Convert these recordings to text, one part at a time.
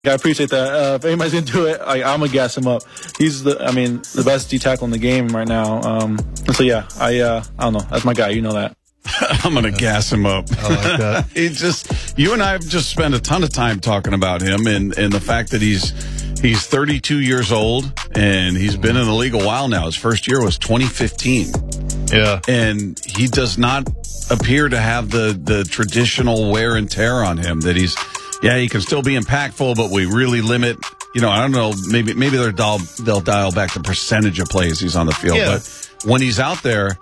I appreciate that. If anybody's into it, I'm gonna gas him up. He's the best D tackle in the game right now. And so yeah, I don't know. That's my guy. You know that. I'm gonna gas him up. I like that. You and I have just spent a ton of time talking about him and the fact that he's 32 years old and he's been in the league a while now. His first year was 2015. Yeah, and he does not appear to have the traditional wear and tear on him that he's. Yeah, he can still be impactful, but we really limit. I don't know. Maybe they'll dial back the percentage of plays he's on the field. Yeah. But when he's out there,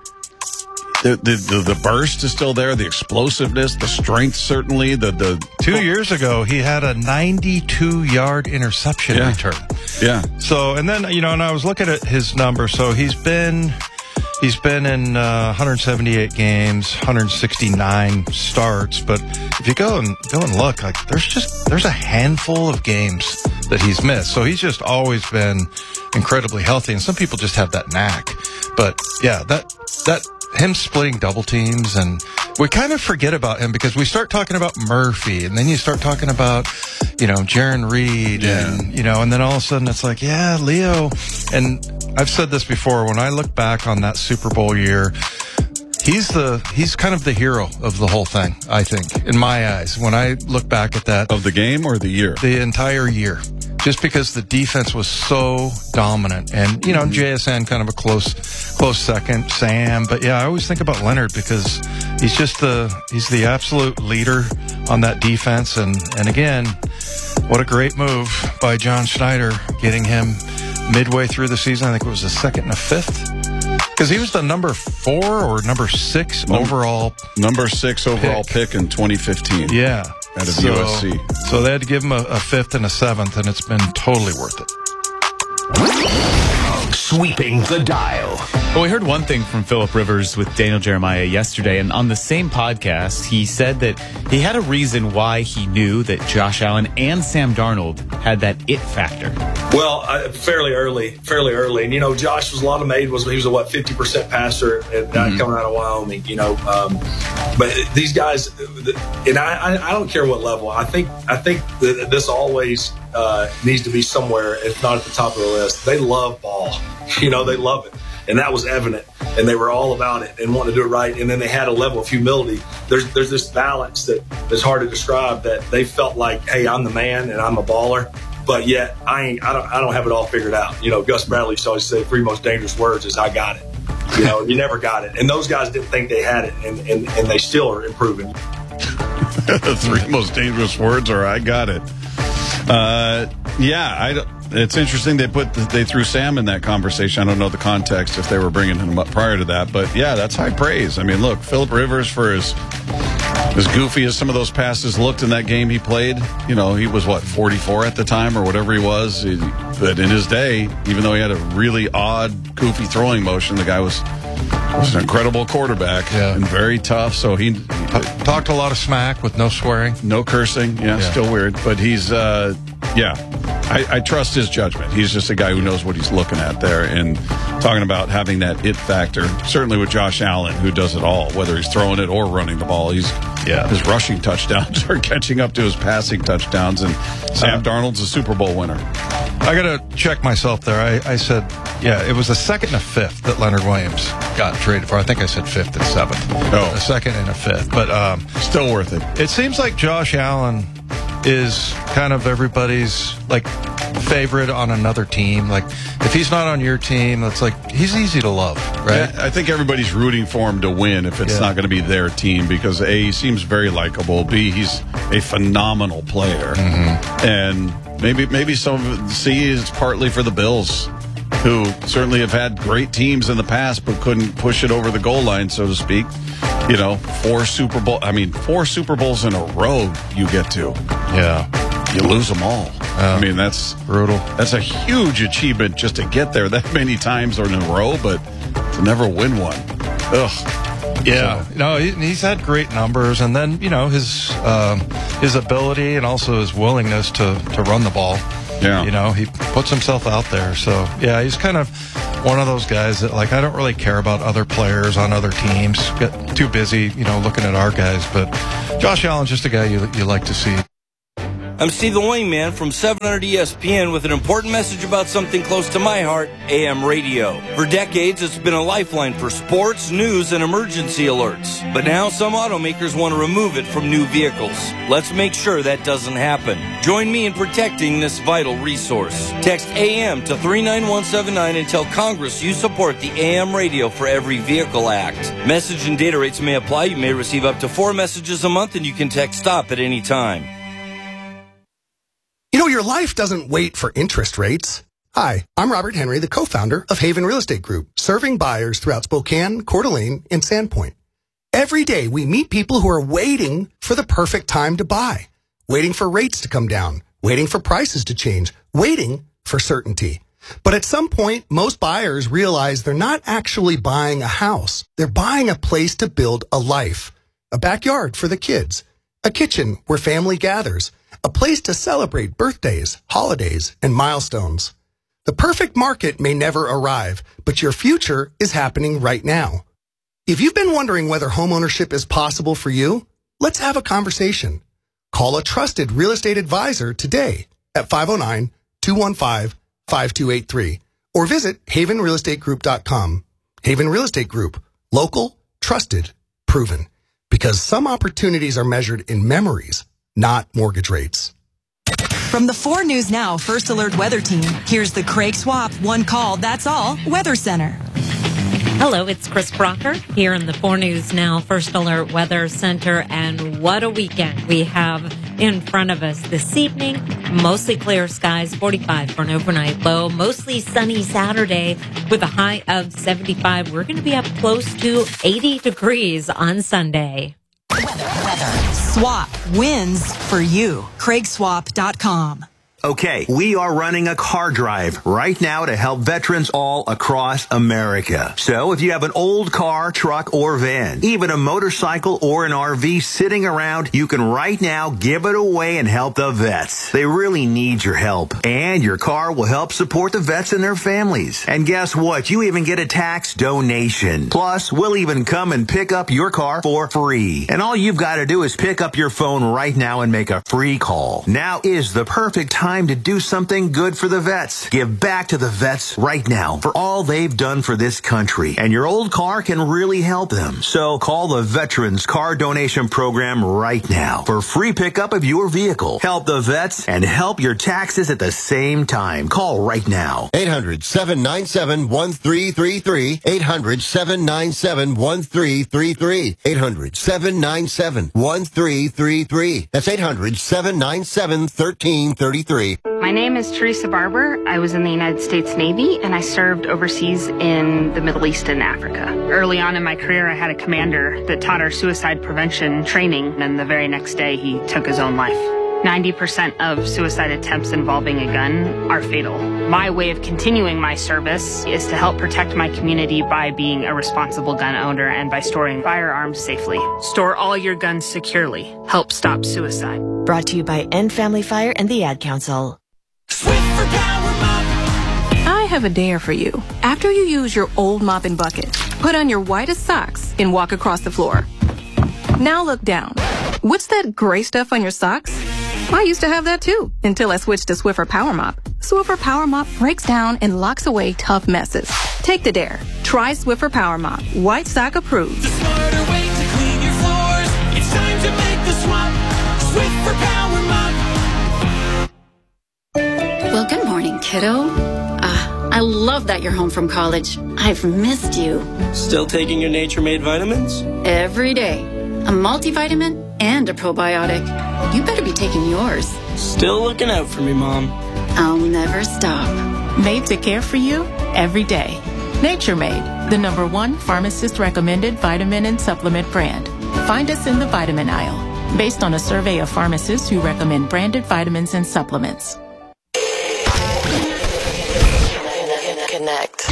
the burst is still there. The explosiveness, the strength, certainly. The 2 years ago, he had a 92-yard interception return. Yeah. So, and then and I was looking at his numbers. So he's been in 178 games, 169 starts. But if you go and look, like there's a handful of games that he's missed. So he's just always been incredibly healthy. And some people just have that knack. But yeah, that him splitting double teams, and we kind of forget about him because we start talking about Murphy, and then you start talking about Jarran Reed, and and then all of a sudden it's like, yeah, Leo. And I've said this before, when I look back on that Super Bowl year, he's kind of the hero of the whole thing, I think, in my eyes. When I look back at that. Of the game or the year? The entire year. Just because the defense was so dominant. And, JSN kind of a close second, Sam. But yeah, I always think about Leonard because he's the absolute leader on that defense. And again, what a great move by John Schneider, getting him midway through the season. I think it was a second and a fifth. Because he was the number 4 or number 6 overall. Number 6 overall pick in 2015. Yeah. Out of USC. So they had to give him a 5th and a 7th, and it's been totally worth it. Sweeping the dial. Well, we heard one thing from Phillip Rivers with Daniel Jeremiah yesterday, and on the same podcast, he said that he had a reason why he knew that Josh Allen and Sam Darnold had that it factor. Well, fairly early. And, Josh was a lot of made. He was a 50% passer coming out of Wyoming, But these guys, and I don't care what level. I think that this always needs to be somewhere, if not at the top of the list. They love ball. They love it. And that was evident. And they were all about it and wanting to do it right. And then they had a level of humility. There's this balance that is hard to describe, that they felt like, hey, I'm the man and I'm a baller. But yet I don't have it all figured out. Gus Bradley used to always say 3 most dangerous words is I got it. You never got it. And those guys didn't think they had it, and they still are improving. The 3 most dangerous words are I got it. It's interesting they threw Sam in that conversation. I don't know the context if they were bringing him up prior to that, but yeah, that's high praise. I mean, look, Phillip Rivers, for as goofy as some of those passes looked in that game he played, he was 44 at the time or whatever he was. But in his day, even though he had a really odd, goofy throwing motion, the guy was an incredible quarterback and very tough. So he talked a lot of smack with no swearing, no cursing. Yeah, still weird, but he's I trust his judgment. He's just a guy who knows what he's looking at there. And talking about having that it factor, certainly with Josh Allen, who does it all, whether he's throwing it or running the ball. His rushing touchdowns are catching up to his passing touchdowns. And Sam Darnold's a Super Bowl winner. I got to check myself there. I said, it was a 2nd and a 5th that Leonard Williams got traded for. I think I said 5th and 7th. Oh. A 2nd and a 5th. But still worth it. It seems like Josh Allen is kind of everybody's favorite on another team. Like, if he's not on your team, it's like he's easy to love, right? Yeah, I think everybody's rooting for him to win if it's not going to be their team, because A, he seems very likable, B, he's a phenomenal player, and maybe some C is partly for the Bills, who certainly have had great teams in the past but couldn't push it over the goal line, so to speak. 4 Super Bowls in a row you get to. Yeah. You lose them all. I mean, that's brutal. That's a huge achievement just to get there that many times or in a row, but to never win one. Ugh. Yeah. No, he's had great numbers, and then, his ability and also his willingness to run the ball. Yeah. He puts himself out there. So, yeah, he's kind of one of those guys that, I don't really care about other players on other teams. Get too busy, looking at our guys. But Josh Allen's just a guy you like to see. I'm Steve the Wingman from 700 ESPN with an important message about something close to my heart, AM radio. For decades, it's been a lifeline for sports, news, and emergency alerts. But now some automakers want to remove it from new vehicles. Let's make sure that doesn't happen. Join me in protecting this vital resource. Text AM to 39179 and tell Congress you support the AM Radio for Every Vehicle Act. Message and data rates may apply. You may receive up to 4 messages a month, and you can text STOP at any time. You know, your life doesn't wait for interest rates. Hi, I'm Robert Henry, the co-founder of Haven Real Estate Group, serving buyers throughout Spokane, Coeur d'Alene, and Sandpoint. Every day, we meet people who are waiting for the perfect time to buy, waiting for rates to come down, waiting for prices to change, waiting for certainty. But at some point, most buyers realize they're not actually buying a house. They're buying a place to build a life, a backyard for the kids, a kitchen where family gathers, a place to celebrate birthdays, holidays, and milestones. The perfect market may never arrive, but your future is happening right now. If you've been wondering whether homeownership is possible for you, let's have a conversation. Call a trusted real estate advisor today at 509-215-5283 or visit havenrealestategroup.com. Haven Real Estate Group. Local, trusted, proven. Because some opportunities are measured in memories, not mortgage rates. From the 4 News Now First Alert Weather Team, here's the Craig Swap One Call, That's All Weather Center. Hello, it's Chris Crocker here in the 4 News Now First Alert Weather Center, and what a weekend we have in front of us this evening. Mostly clear skies, 45 for an overnight low. Mostly sunny Saturday with a high of 75. We're going to be up close to 80 degrees on Sunday. Weather. Swap wins for you. CraigSwap.com. Okay, we are running a car drive right now to help veterans all across America. So if you have an old car, truck, or van, even a motorcycle or an RV sitting around, you can right now give it away and help the vets. They really need your help. And your car will help support the vets and their families. And guess what? You even get a tax donation. Plus, we'll even come and pick up your car for free. And all you've got to do is pick up your phone right now and make a free call. Now is the perfect time to do something good for the vets. Give back to the vets right now for all they've done for this country. And your old car can really help them. So call the Veterans Car Donation Program right now for free pickup of your vehicle. Help the vets and help your taxes at the same time. Call right now. 800-797-1333. 800-797-1333. 800-797-1333. That's 800-797-1333. My name is Teresa Barber. I was in the United States Navy, and I served overseas in the Middle East and Africa. Early on in my career, I had a commander that taught our suicide prevention training, and the very next day, he took his own life. 90% of suicide attempts involving a gun are fatal. My way of continuing my service is to help protect my community by being a responsible gun owner and by storing firearms safely. Store all your guns securely. Help stop suicide. Brought to you by End Family Fire and the Ad Council. I have a dare for you. After you use your old mop and bucket, put on your whitest socks and walk across the floor. Now look down. What's that gray stuff on your socks? I used to have that too, until I switched to Swiffer Power Mop. Swiffer Power Mop breaks down and locks away tough messes. Take the dare. Try Swiffer Power Mop. White sock approved. The smarter way to clean your floors. It's time to make the swap. Swiffer Power Mop. Well, good morning, kiddo. I love that you're home from college. I've missed you. Still taking your Nature Made vitamins? Every day. A multivitamin and a probiotic. You better be taking yours. Still looking out for me, Mom. I'll never stop. Made to care for you every day. Nature Made, the #1 pharmacist-recommended vitamin and supplement brand. Find us in the vitamin aisle, based on a survey of pharmacists who recommend branded vitamins and supplements. Connect.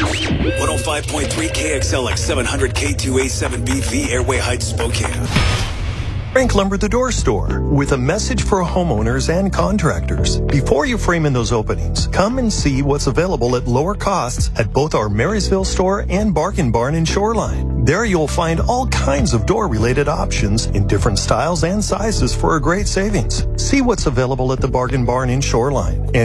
105.3 KXLX 700 K2A7BV Airway Heights, Spokane. Frank Lumber the Door Store, with a message for homeowners and contractors. Before you frame in those openings, come and see what's available at lower costs at both our Marysville store and Bargain Barn in Shoreline. There you'll find all kinds of door-related options in different styles and sizes for a great savings. See what's available at the Bargain Barn in Shoreline. And